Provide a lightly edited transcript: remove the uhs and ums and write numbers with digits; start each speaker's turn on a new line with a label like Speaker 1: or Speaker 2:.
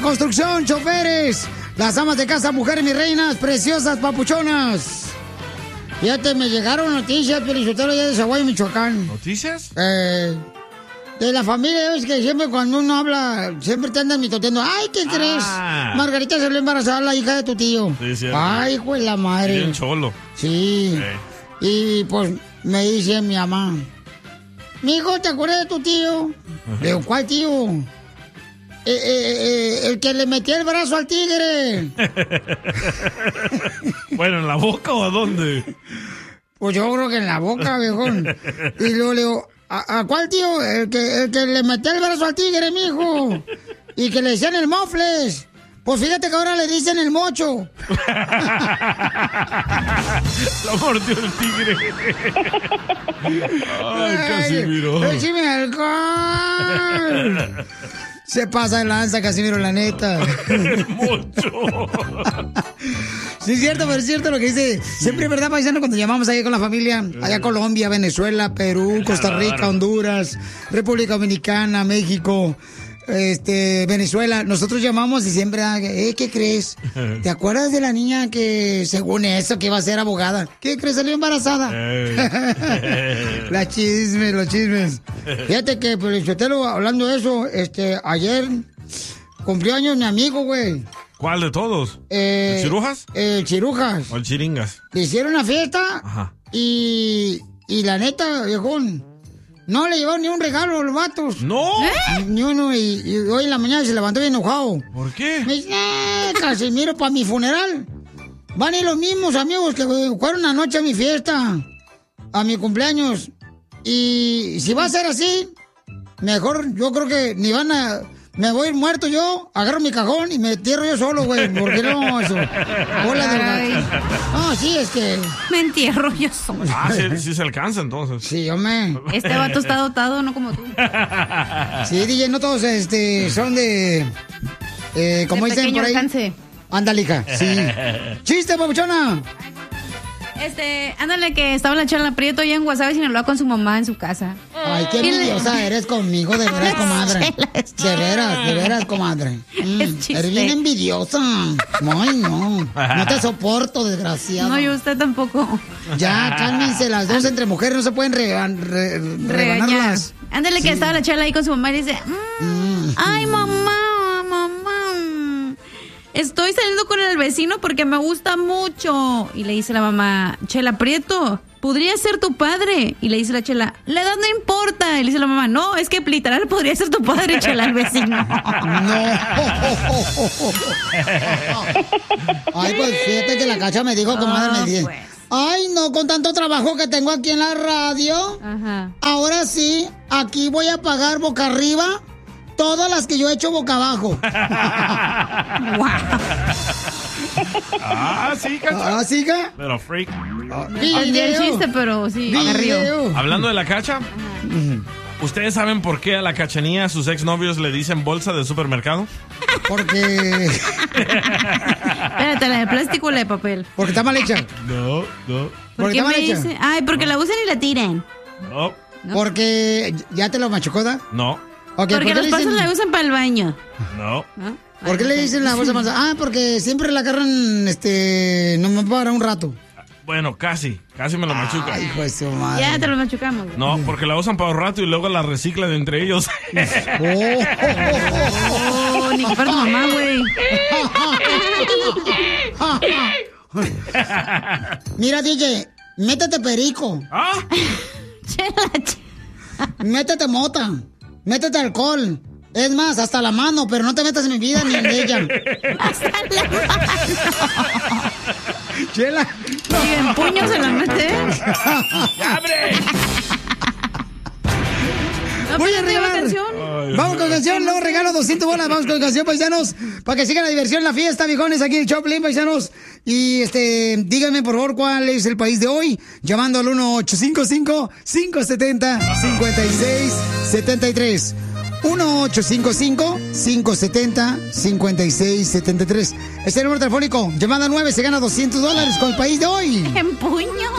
Speaker 1: construcción, choferes, las amas de casa, mujeres, mis reinas, preciosas, papuchonas. Fíjate, me llegaron noticias, Felicitero, ya de Zaguayo, Michoacán.
Speaker 2: ¿Noticias?
Speaker 1: De la familia, es que siempre cuando uno habla, siempre te andan mitoteando. Ay, ¿qué crees? Margarita se le embarazada la hija de tu tío.
Speaker 2: Sí, sí.
Speaker 1: Ay, pues la madre.
Speaker 2: Bien cholo.
Speaker 1: Sí. Y pues me dice mi mamá, mijo, ¿te acuerdas de tu tío? Le digo, ¿cuál tío? El que le metió el brazo al tigre.
Speaker 2: Bueno, ¿en la boca o a dónde?
Speaker 1: Pues yo creo que en la boca, viejón. Y luego le digo, ¿a cuál tío? El que le metió el brazo al tigre, mijo. Y que le decían el mofles. Pues fíjate que ahora le dicen el mocho.
Speaker 2: Lo mordió el tigre. Ay, Casimiro.
Speaker 1: ¡Échame alcohol! Se pasa de lanza, Casimiro, la neta.
Speaker 2: Mucho.
Speaker 1: Sí, es cierto, pero es cierto lo que dice. Siempre es verdad, paisano, cuando llamamos allá con la familia, allá Colombia, Venezuela, Perú, Costa Rica, Honduras, República Dominicana, México, Venezuela. Nosotros llamamos y siempre, ¿qué crees? ¿Te acuerdas de la niña que, según eso, que iba a ser abogada? ¿Qué crees? Salió embarazada. Los chismes. Fíjate que, pues, Chotelo, hablando de eso, ayer cumplió años mi amigo, güey.
Speaker 2: ¿Cuál de todos? ¿El Chirujas?
Speaker 1: Chirujas.
Speaker 2: ¿O el Chiringas?
Speaker 1: Le hicieron una fiesta.
Speaker 2: Ajá.
Speaker 1: Y la neta, viejón, no le llevaron ni un regalo a los vatos.
Speaker 2: ¿No?
Speaker 1: Ni uno. Y hoy en la mañana se levantó bien enojado.
Speaker 2: ¿Por qué?
Speaker 1: Me dice, Casimiro, para mi funeral van a ir los mismos amigos que fueron anoche a mi fiesta, a mi cumpleaños. Y si va a ser así, mejor yo creo que ni van a... Me voy a ir muerto yo, agarro mi cajón y me entierro yo solo, güey. Porque no, eso. Hola, del gato. No, sí, es que...
Speaker 3: Me entierro yo solo.
Speaker 2: Sí se alcanza, entonces.
Speaker 1: Sí, hombre.
Speaker 3: Este vato está dotado, no como tú.
Speaker 1: Sí, DJ, no todos son de... como
Speaker 3: de
Speaker 1: dicen por ahí.
Speaker 3: Alcance.
Speaker 1: Ándale, hija, sí. ¡Chiste, papuchona!
Speaker 3: Ándale, que estaba la Chela Prieto allá en Guasave, Sinaloa, con su mamá en su casa.
Speaker 1: Ay, qué envidiosa eres conmigo, de veras, comadre. De veras, comadre. Eres bien envidiosa. Ay, no. No te soporto, desgraciada.
Speaker 3: No, yo usted tampoco.
Speaker 1: Ya, cálmense, las dos entre mujeres no se pueden regañar.
Speaker 3: Ándale, que estaba la Chela ahí con su mamá y dice, ay, mamá. Estoy saliendo con el vecino porque me gusta mucho. Y le dice la mamá, Chela Prieto, podría ser tu padre. Y le dice la Chela, la edad no importa. Y le dice la mamá, no, es que literal podría ser tu padre, Chela, el vecino.
Speaker 1: No. Ay, pues fíjate que la Cacha me dijo, comadre, me dice, ay, no, con tanto trabajo que tengo aquí en la radio. Ajá. Ahora sí, aquí voy a pagar boca arriba todas las que yo he hecho boca abajo.
Speaker 2: Sí, Cacha.
Speaker 1: ¿Sí, Cacha?
Speaker 2: Pero freak.
Speaker 3: Olvidé el chiste, pero sí, me río.
Speaker 2: Hablando de la Cacha, ¿ustedes saben por qué a la Cachanía a sus exnovios le dicen bolsa de supermercado?
Speaker 1: Porque...
Speaker 3: Espérate, ¿la de plástico o la de papel?
Speaker 1: Porque está mal hecha.
Speaker 2: No.
Speaker 1: ¿Por qué me
Speaker 3: dice? Ay, porque la usan y la tiran.
Speaker 2: No.
Speaker 1: Porque ya te lo machucó, ¿da?
Speaker 2: No.
Speaker 1: Okay,
Speaker 3: porque los pasos la usan para el baño.
Speaker 2: No.
Speaker 1: ¿Por qué le dicen la bolsa manzana? Ah, porque siempre la agarran, nomás para un rato.
Speaker 2: Bueno, casi me lo machuca.
Speaker 1: Ay, hijo de su madre.
Speaker 3: Ya te lo machucamos.
Speaker 2: No, porque la usan para un rato y luego la reciclan entre ellos.
Speaker 3: Ni que fuera tu mamá, güey.
Speaker 1: Mira, DJ, métete perico. Métete mota. Métete alcohol. Es más, hasta la mano, pero no te metas en mi vida ni en ella.
Speaker 3: Hasta la mano.
Speaker 1: Chela.
Speaker 3: Y en puño se la mete.
Speaker 2: ¡Abre!
Speaker 1: Voy a regalar. Vamos con canción, luego regalo 200 bolas. Vamos con canción, paisanos, para que siga la diversión, la fiesta, viejones, aquí en el Choplin, paisanos. Y díganme, por favor, cuál es el país de hoy, llamando al 1-855-570-5673. 1-855-570-5673. Este es el número telefónico. Llamada 9 se gana $200 con el país de hoy.
Speaker 3: En puño.